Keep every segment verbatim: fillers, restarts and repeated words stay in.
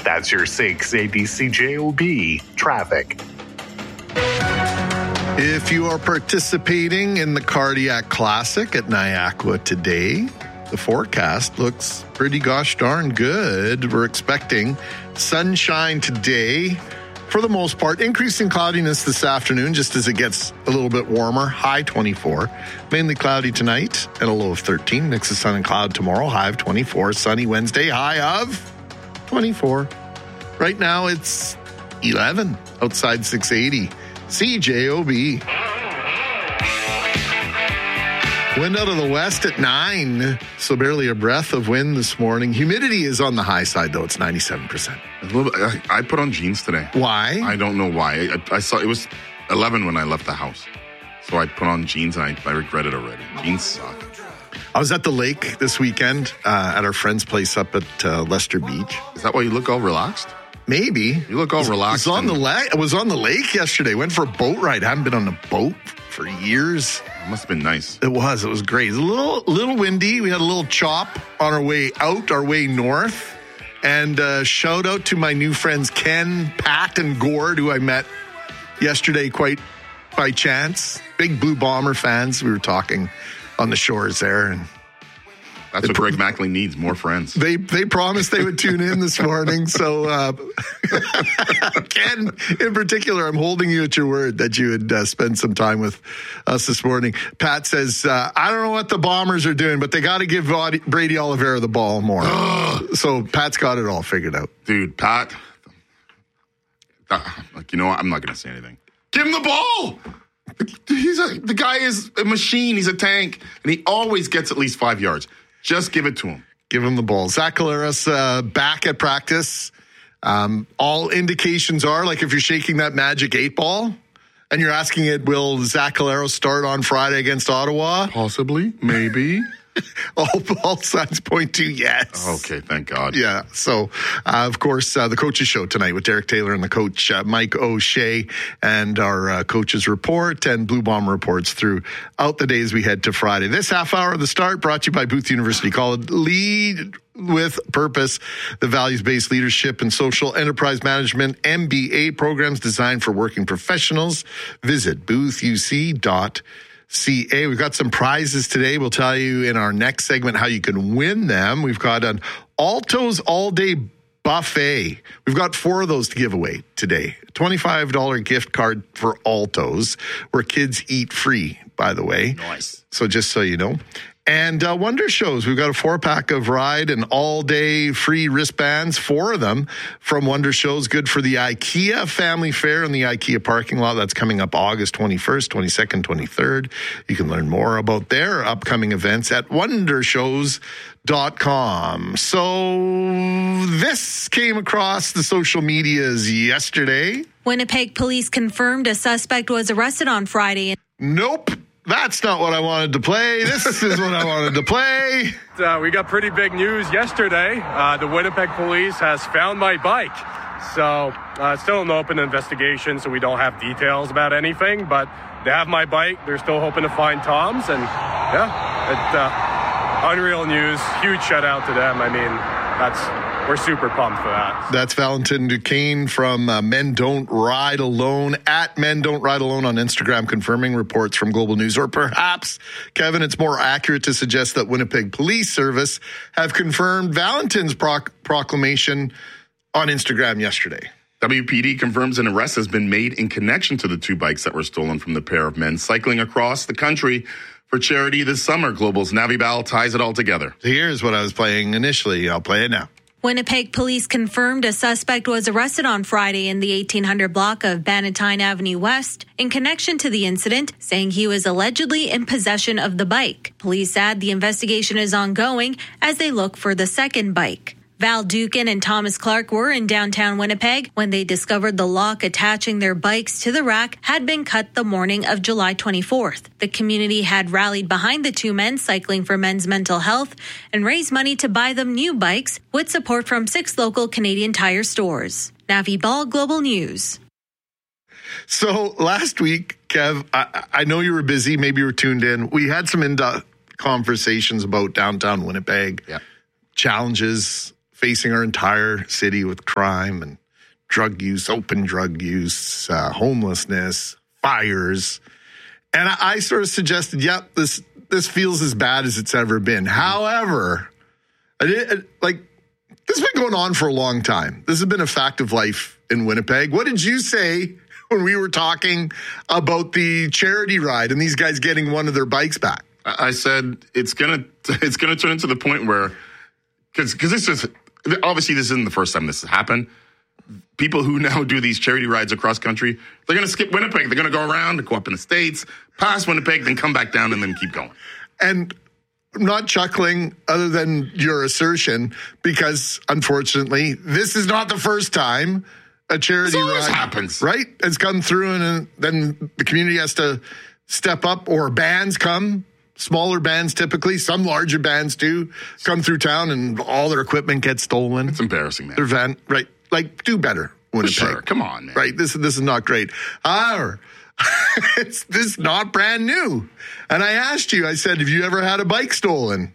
That's your six A B C J O B traffic. If you are participating in the Cardiac Classic at Niagara today, the forecast looks pretty gosh darn good. We're expecting sunshine today. For the most part, increasing cloudiness this afternoon just as it gets a little bit warmer, high twenty-four. Mainly cloudy tonight at a low of thirteen. Mix of sun and cloud tomorrow, high of twenty-four. Sunny Wednesday, high of twenty-four. Right now it's eleven outside six eighty. C J O B. Wind out of the west at nine, so barely a breath of wind this morning. Humidity is on the high side, though. It's ninety-seven percent. A little bit, I, I put on jeans today. Why? I don't know why. I, I saw it was eleven when I left the house. So I put on jeans, and I, I regret it already. Jeans suck. I was at the lake this weekend uh, at our friend's place up at uh, Lester Beach. Is that why you look all relaxed? Maybe. You look all relaxed. I was on the lake. I was on the lake yesterday. Went for a boat ride. I haven't been on a boat for years. It must have been nice. It was. It was great. It was a little, little windy. We had a little chop on our way out, our way north. And uh, shout out to my new friends Ken, Pat, and Gord, who I met yesterday quite by chance. Big Blue Bomber fans. We were talking on the shores there, and that's what Greg Macklin needs, more friends. They they promised they would tune in this morning. So, uh, Ken, in particular, I'm holding you at your word that you would uh, spend some time with us this morning. Pat says, uh, I don't know what the Bombers are doing, but they got to give Brady Oliveira the ball more. So, Pat's got it all figured out. Dude, Pat, uh, like, you know what? I'm not going to say anything. Give him the ball. He's a, the guy is a machine. He's a tank, and he always gets at least five yards. Just give it to him. Give him the ball. Zach Collaros uh, back at practice. Um, all indications are, like if you're shaking that magic eight ball and you're asking it, will Zach Collaros start on Friday against Ottawa? Possibly. Maybe. all, all signs point to yes. Okay, thank God. Yeah. So, uh, of course, uh, the Coaches Show tonight with Derek Taylor and the coach, uh, Mike O'Shea, and our uh, Coaches Report and Blue Bomber reports throughout the days we head to Friday. This half hour of the start brought to you by Booth University College. Lead with purpose, the values-based leadership and social enterprise management M B A programs designed for working professionals. Visit booth u c dot C A. We've got some prizes today. We'll tell you in our next segment how you can win them. We've got an Alto's all-day buffet. We've got four of those to give away today. twenty-five dollars gift card for Alto's, where kids eat free, by the way. Nice. So just so you know. And uh, Wonder Shows, we've got a four-pack of Ride and all-day free wristbands, four of them from Wonder Shows, good for the IKEA Family Fair in the IKEA parking lot. That's coming up August twenty-first, twenty-second, twenty-third. You can learn more about their upcoming events at wonder shows dot com. So this came across the social medias yesterday. Winnipeg police confirmed a suspect was arrested on Friday. Nope. That's not what I wanted to play. This is what I wanted to play. Uh, we got pretty big news yesterday. Uh, the Winnipeg police has found my bike. So uh, it's still an open investigation, so we don't have details about anything. But they have my bike. They're still hoping to find Tom's. And, yeah, it, uh, unreal news. Huge shout out to them. I mean, that's... We're super pumped for that. That's Valentin Duquesne from uh, Men Don't Ride Alone, at Men Don't Ride Alone on Instagram, confirming reports from Global News. Or perhaps, Kevin, it's more accurate to suggest that Winnipeg Police Service have confirmed Valentin's proc- proclamation on Instagram yesterday. W P D confirms an arrest has been made in connection to the two bikes that were stolen from the pair of men cycling across the country for charity this summer. Global's Navi Bal ties it all together. Here's what I was playing initially. I'll play it now. Winnipeg police confirmed a suspect was arrested on Friday in the eighteen hundred block of Bannatyne Avenue West in connection to the incident, saying he was allegedly in possession of the bike. Police said the investigation is ongoing as they look for the second bike. Val Dukin and Thomas Clark were in downtown Winnipeg when they discovered the lock attaching their bikes to the rack had been cut the morning of July twenty-fourth. The community had rallied behind the two men cycling for men's mental health and raised money to buy them new bikes with support from six local Canadian Tire stores. Navi Ball, Global News. So last week, Kev, I, I know you were busy. Maybe you were tuned in. We had some in conversations about downtown Winnipeg, yeah. challenges facing our entire city with crime and drug use, open drug use, uh, homelessness, fires. And I, I sort of suggested, yep, this this feels as bad as it's ever been. However, I did, like, this has been going on for a long time. This has been a fact of life in Winnipeg. What did you say when we were talking about the charity ride and these guys getting one of their bikes back? I said it's gonna it's gonna turn into the point where, because because this is obviously this isn't the first time this has happened. People who now do these charity rides across country, they're going to skip Winnipeg. They're going to go around and go up in the States, pass Winnipeg, then come back down and then keep going. And I'm not chuckling other than your assertion, because unfortunately, this is not the first time a charity This always ride happens. Right? Has come through, and then the community has to step up, or bands come. Smaller bands typically, some larger bands do, come through town and all their equipment gets stolen. It's embarrassing, man. Their van, right? Like, do better, Winnipeg. For sure. Come on, man. Right? This, this is not great. However, it's this is not brand new. And I asked you, I said, have you ever had a bike stolen?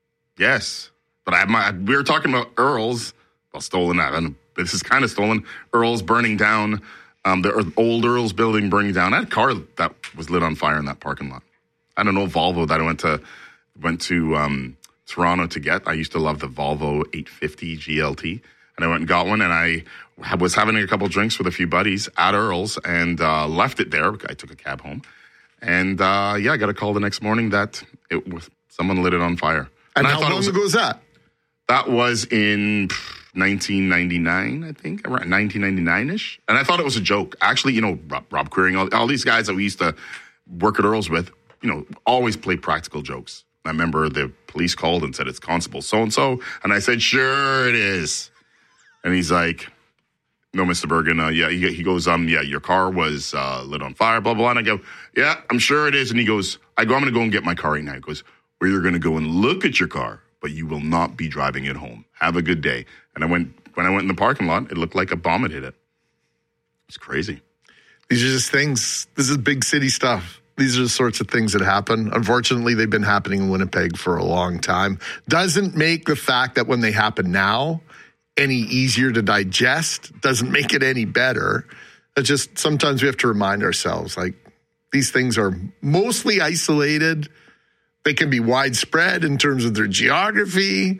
Yes. But I, my, we were talking about Earl's, well, stolen, and this is kind of stolen. Earl's burning down, um, the old Earl's building burning down. I had a car that was lit on fire in that parking lot. I don't know, Volvo that I went to went to um, Toronto to get. I used to love the Volvo eight fifty G L T, and I went and got one, and I was having a couple drinks with a few buddies at Earl's and uh, left it there. I took a cab home, and uh, yeah, I got a call the next morning that it was someone lit it on fire. And, and how I thought long it was, ago was that? That was in nineteen ninety-nine, I think, around nineteen ninety-nine-ish. And I thought it was a joke. Actually, you know, Rob, Rob Queering, all, all these guys that we used to work at Earl's with, you know, always play practical jokes. I remember the police called and said, it's Constable so-and-so. And I said, sure it is. And he's like, no, Mister Bergen, uh, yeah, he, he goes, um, yeah, your car was uh, lit on fire, blah, blah, blah. And I go, yeah, I'm sure it is. And he goes, I go, I'm going to go and get my car right now. He goes, well, you're going to go and look at your car, but you will not be driving it home. Have a good day. And I went, when I went in the parking lot, it looked like a bomb had hit it. It's crazy. These are just things. This is big city stuff. These are the sorts of things that happen. Unfortunately, they've been happening in Winnipeg for a long time. Doesn't make the fact that when they happen now any easier to digest. Doesn't make it any better. It's just sometimes we have to remind ourselves, like, these things are mostly isolated. They can be widespread in terms of their geography.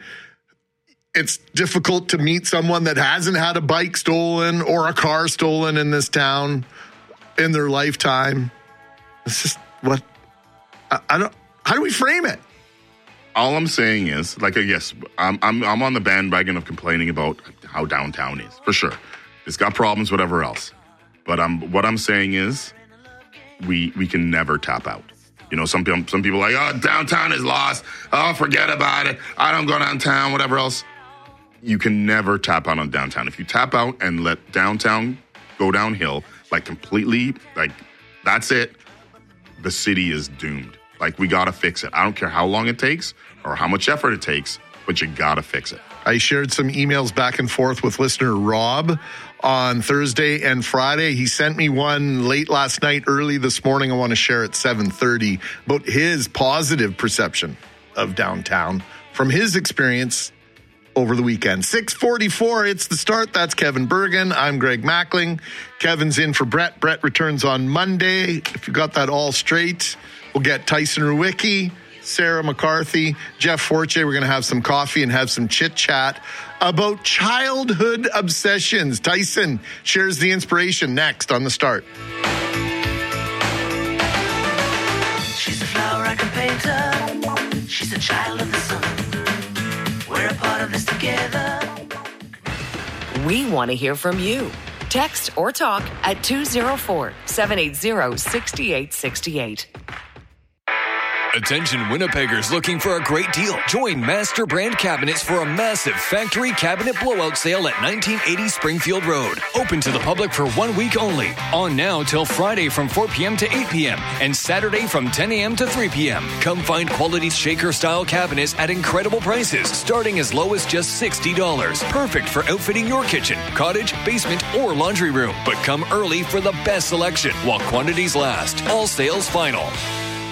It's difficult to meet someone that hasn't had a bike stolen or a car stolen in this town in their lifetime. It's just what I, I don't. How do we frame it? All I'm saying is, like, yes, I'm I'm I'm on the bandwagon of complaining about how downtown is, for sure. It's got problems, whatever else. But I'm what I'm saying is, we we can never tap out. You know, some people some people are like, oh, downtown is lost. Oh, forget about it. I don't go downtown, whatever else. You can never tap out on downtown. If you tap out and let downtown go downhill, like completely, like that's it, the city is doomed. Like, we got to fix it. I don't care how long it takes or how much effort it takes, but you got to fix it. I shared some emails back and forth with listener Rob on Thursday and Friday. He sent me one late last night, early this morning. I want to share at seven thirty about his positive perception of downtown from his experience over the weekend. six forty-four, it's the start. That's Kevin Bergen. I'm Greg Mackling. Kevin's in for Brett. Brett returns on Monday. If you got that all straight, we'll get Tyson Rewicki, Sarah McCarthy, Jeff Forche. We're going to have some coffee and have some chit-chat about childhood obsessions. Tyson shares the inspiration next on The Start. She's a flower I can paint her. She's a child of the sun. We're a part of this together. We want to hear from you. Text or talk at two oh four, seven eight zero, six eight six eight. Attention Winnipeggers looking for a great deal. Join Master Brand Cabinets for a massive factory cabinet blowout sale at nineteen eighty Springfield Road. Open to the public for one week only. On now till Friday from four p.m. to eight p.m. and Saturday from ten a.m. to three p.m. Come find quality shaker-style cabinets at incredible prices, starting as low as just sixty dollars. Perfect for outfitting your kitchen, cottage, basement, or laundry room. But come early for the best selection while quantities last. All sales final.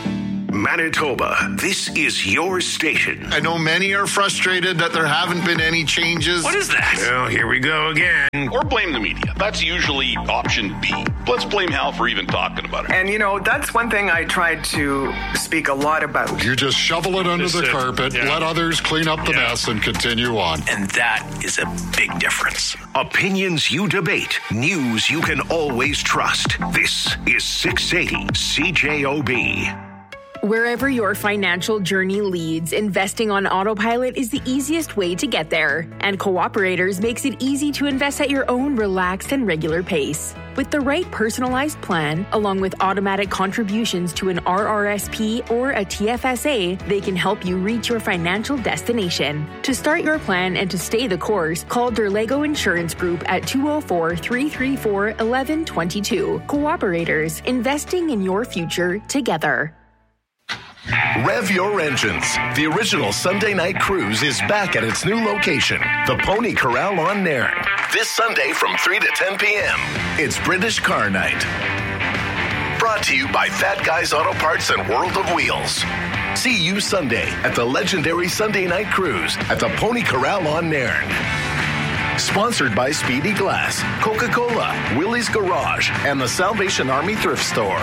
Manitoba, this is your station. I know many are frustrated that there haven't been any changes. What is that? Well, here we go again. Or blame the media. That's usually option B. Let's blame Hal for even talking about it. And, you know, that's one thing I tried to speak a lot about. You just shovel it under Just the it. carpet, Yeah. let others clean up the Yeah. mess, and continue on. And that is a big difference. Opinions you debate, news you can always trust. This is six eighty C J O B. Wherever your financial journey leads, investing on autopilot is the easiest way to get there. And Cooperators makes it easy to invest at your own relaxed and regular pace. With the right personalized plan, along with automatic contributions to an R R S P or a T F S A, they can help you reach your financial destination. To start your plan and to stay the course, call Derlego Insurance Group at two oh four, three three four, one one two two. Cooperators, investing in your future together. Rev your engines. The original Sunday night cruise is back at its new location, the Pony Corral on Nairn. This Sunday from three to ten p.m. It's British Car Night. Brought to you by Fat Guys Auto Parts and World of Wheels. See you Sunday at the legendary Sunday night cruise at the Pony Corral on Nairn. Sponsored by Speedy Glass, Coca-Cola, Willie's Garage, and the Salvation Army Thrift Store.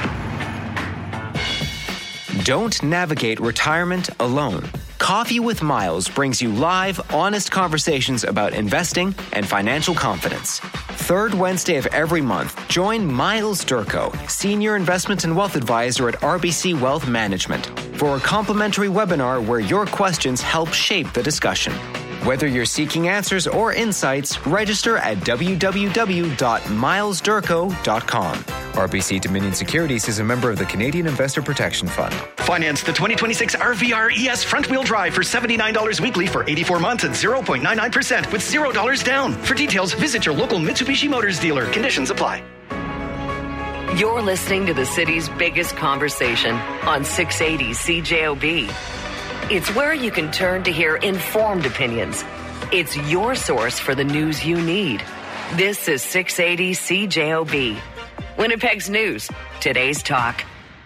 Don't navigate retirement alone. Coffee with Miles brings you live, honest conversations about investing and financial confidence. Third Wednesday of every month, join Miles Durko, Senior Investment and Wealth Advisor at R B C Wealth Management, for a complimentary webinar where your questions help shape the discussion. Whether you're seeking answers or insights, register at w w w dot miles durko dot com. R B C Dominion Securities is a member of the Canadian Investor Protection Fund. Finance the twenty twenty-six R V R E S front-wheel drive for seventy-nine dollars weekly for eighty-four months at zero point nine nine percent with zero dollars down. For details, visit your local Mitsubishi Motors dealer. Conditions apply. You're listening to the city's biggest conversation on six eighty C J O B. It's where you can turn to hear informed opinions. It's your source for the news you need. This is six eighty C J O B. Winnipeg's news, today's talk.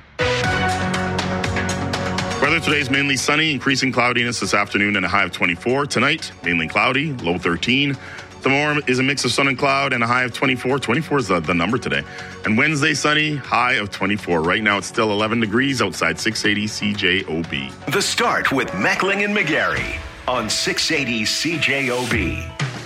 Weather today is mainly sunny, increasing cloudiness this afternoon and a high of twenty-four. Tonight, mainly cloudy, low thirteen. Tomorrow is a mix of sun and cloud and a high of twenty-four. twenty-four is the, the number today. And Wednesday, sunny, high of twenty-four. Right now, it's still eleven degrees outside six eighty C J O B. The Start with Meckling and McGarry on six eighty C J O B.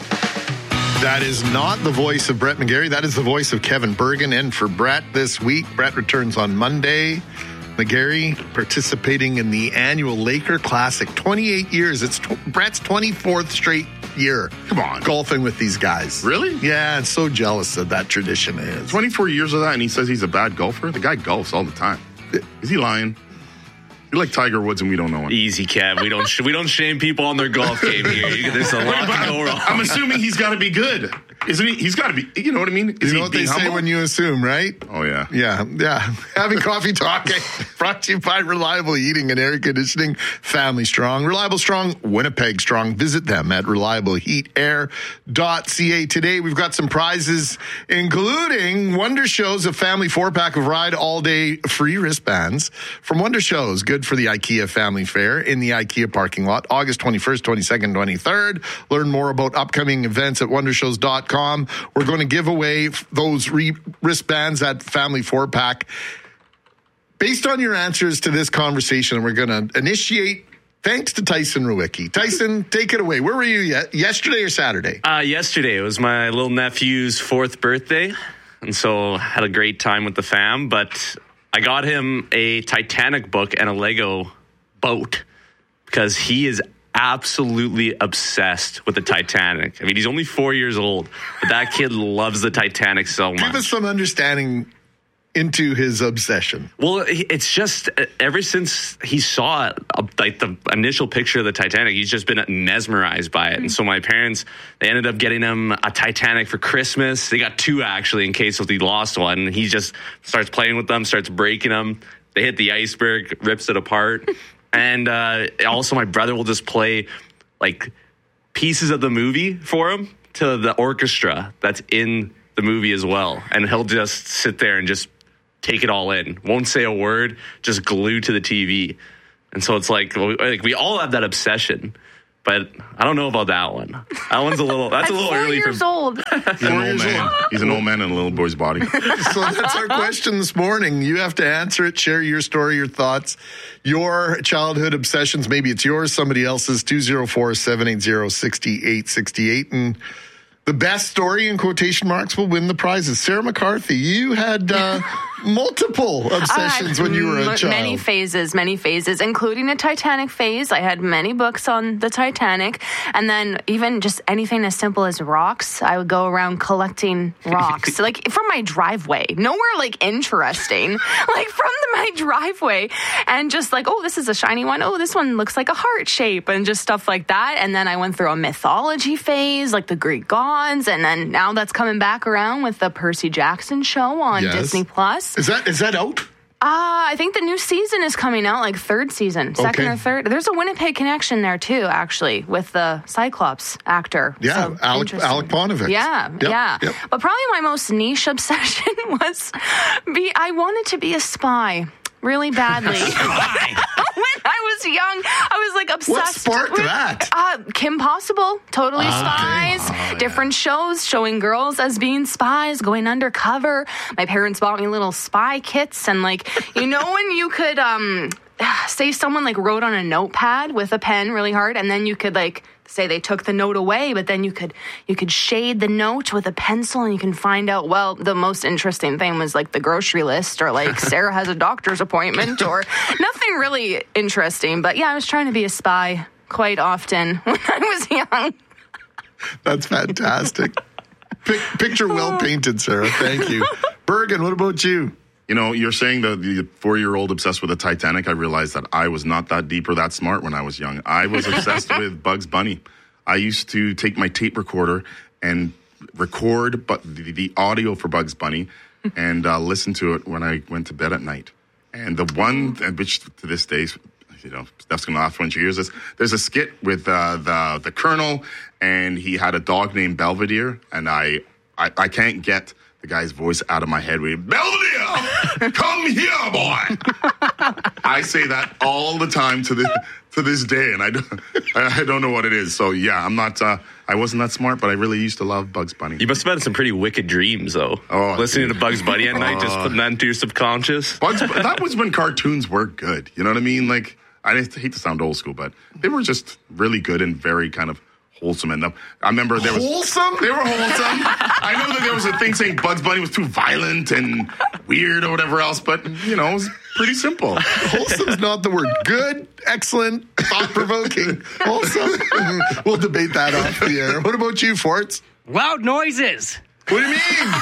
That is not the voice of Brett McGarry. That is the voice of Kevin Bergen. And for Brett this week, Brett returns on Monday. McGarry participating in the annual Laker Classic. twenty-eight years. It's tw- Brett's twenty-fourth straight year. Come on. Golfing with these guys. Really? Yeah, it's so jealous of that tradition is. twenty-four years of that, and he says he's a bad golfer? The guy golfs all the time. Is he lying? You're like Tiger Woods, and we don't know him. Easy, Kev. We don't sh- we don't shame people on their golf game here. There's a lot to go wrong. I'm assuming he's got to be good, isn't he? He's got to be. You know what I mean? Is you he know what they being say humble? when you assume, right? Oh yeah, yeah, yeah. Having coffee talking brought to you by Reliable Heating and Air Conditioning. Family Strong, Reliable Strong, Winnipeg Strong. Visit them at reliable heat air dot c a. Today we've got some prizes, including Wonder Shows, a family four pack of Ride All Day free wristbands from Wonder Shows. Good for the IKEA Family Fair in the IKEA parking lot, August twenty-first, twenty-second, twenty-third. Learn more about upcoming events at wonder shows dot com. We're going to give away those re- wristbands at Family Four Pack. Based on your answers to this conversation, we're going to initiate, thanks to Tyson Rewicki. Tyson, take it away. Where were you ye- yesterday or Saturday? Uh, yesterday. It was my little nephew's fourth birthday, and so had a great time with the fam, but I got him a Titanic book and a Lego boat because he is absolutely obsessed with the Titanic. I mean, he's only four years old, but that kid loves the Titanic so much. Give us some understanding into his obsession. Well, it's just ever since he saw it, like the initial picture of the Titanic, he's just been mesmerized by it. And so my parents, they ended up getting him a Titanic for Christmas. They got two, actually, in case if he lost one. He just starts playing with them, starts breaking them. They hit the iceberg, rips it apart. And uh, also my brother will just play like pieces of the movie for him to the orchestra that's in the movie as well. And he'll just sit there and just take it all in, won't say a word, just glued to the T V. And so it's like, like we all have that obsession, but I don't know about that one. That one's a little, that's a little four early years for old. He's an old man. He's an old man in a little boy's body. So that's our question this morning. You have to answer it. Share your story, your thoughts, your childhood obsessions. Maybe it's yours, somebody else's. two oh four, seven eight zero, six eight six eight. And the best story in quotation marks will win the prizes. Sarah McCarthy, you had uh, multiple obsessions I had when you were a m- child. Many phases, many phases, including a Titanic phase. I had many books on the Titanic. And then even just anything as simple as rocks. I would go around collecting rocks, like from my driveway. Nowhere like interesting, like from the, my driveway. And just like, oh, this is a shiny one. Oh, this one looks like a heart shape, and just stuff like that. And then I went through a mythology phase, like the Greek gods. And then now that's coming back around with the Percy Jackson show on Yes. Disney Plus. Is that is that out? Uh, I think the new season is coming out, like third season, second Okay. or third. There's a Winnipeg connection there too, actually, with the Cyclops actor. Yeah, So, Alec, interesting. Alec Bonovic. Yeah, Yep, yeah. yep. But probably my most niche obsession was be I wanted to be a spy really badly. When I was young, I was like obsessed. What sparked with, that? Uh, Kim Possible, totally Okay. spies. Oh, different shows showing girls as being spies, going undercover. My parents bought me little spy kits, and like, you know, when you could um say someone like wrote on a notepad with a pen really hard, and then you could like say they took the note away, but then you could you could shade the note with a pencil, and you can find out, well, the most interesting thing was like the grocery list, or like Sarah has a doctor's appointment, or nothing really interesting. But yeah, I was trying to be a spy quite often when I was young. That's fantastic. Pic- picture well painted, Sarah. Thank you. Bergen, what about you? You know, you're saying the, the four-year-old obsessed with the Titanic. I realized that I was not that deep or that smart when I was young. I was obsessed with Bugs Bunny. I used to take my tape recorder and record but the, the audio for Bugs Bunny and uh, listen to it when I went to bed at night. And the one, which to this day, you know, Steph's going to laugh when she hears this, there's a skit with uh, the, the Colonel, and he had a dog named Belvedere, and I, I, I can't get the guy's voice out of my head. We Belvedere, come here, boy. I say that all the time to the to this day, and I don't, I don't know what it is. So yeah, I'm not. Uh, I wasn't that smart, but I really used to love Bugs Bunny. You must have had some pretty wicked dreams, though. Oh, listening dude. to Bugs Bunny at night, just putting that into your subconscious. Bugs, that was when cartoons were good. You know what I mean? Like, I hate to sound old school, but they were just really good and very kind of wholesome. And I remember there was wholesome. They were wholesome. I know that there was a thing saying Bugs Bunny was too violent and weird or whatever else, but you know, it was pretty simple. Wholesome's not the word. Good, excellent, thought-provoking. Wholesome. We'll debate that off the air. What about you, Forts? Loud noises. What do you mean?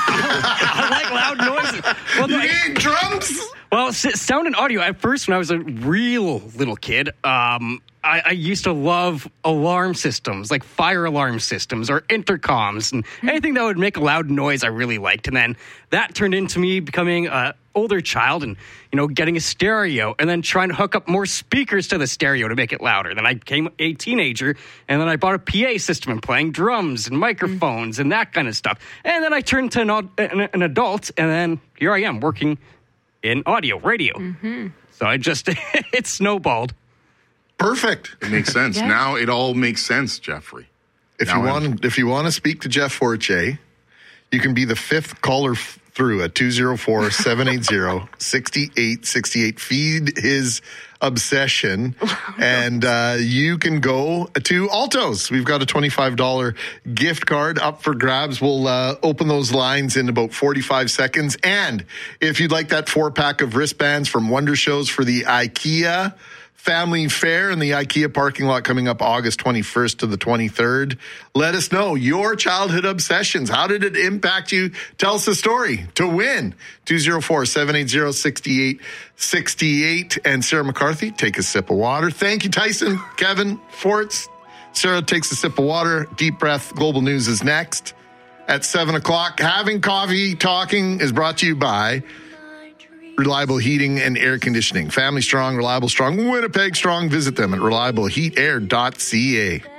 I like loud noises. Well, you like, mean drums? Well, s- sound and audio. At first, when I was a real little kid, um, I, I used to love alarm systems, like fire alarm systems or intercoms, and anything that would make a loud noise I really liked. And then that turned into me becoming an older child and, you know, getting a stereo and then trying to hook up more speakers to the stereo to make it louder. Then I became a teenager, and then I bought a P A system and playing drums and microphones and that kind of stuff. And then I turned to an, an, an adult, and then here I am working in audio, radio. Mm-hmm. So I just, it snowballed. Perfect. It makes sense. Yeah. Now it all makes sense, Jeffrey. If Now you I'm- want, if you want to speak to Jeff Forche, you can be the fifth caller f- through at two oh four, seven eight zero, six eight six eight. Feed his obsession, and uh, you can go to Altos. We've got a twenty-five dollars gift card up for grabs. We'll uh, open those lines in about forty-five seconds. And if you'd like that four-pack of wristbands from Wonder Shows for the IKEA Family Fair in the IKEA parking lot coming up August twenty-first to the twenty-third. Let us know your childhood obsessions. How did it impact you? Tell us a story to win. two oh four, seven eight zero, six eight six eight. And Sarah McCarthy, take a sip of water. Thank you, Tyson, Kevin, Forts. Sarah takes a sip of water. Deep breath. Global News is next at seven o'clock. Having Coffee Talking is brought to you by Reliable Heating and Air Conditioning. Family strong, reliable strong, Winnipeg strong. Visit them at reliable heat air dot c a.